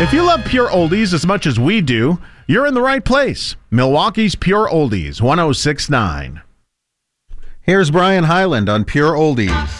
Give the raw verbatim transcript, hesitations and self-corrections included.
If you love pure oldies as much as we do, you're in the right place. Milwaukee's Pure Oldies, one oh six point nine. Here's Brian Hyland on Pure Oldies.